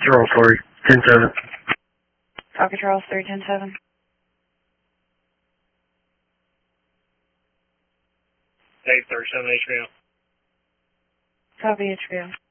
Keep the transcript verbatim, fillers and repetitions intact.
Charles three, ten seven. Copy, Charles three, ten seven. Dave thirty-seven H B O. Copy, H B O.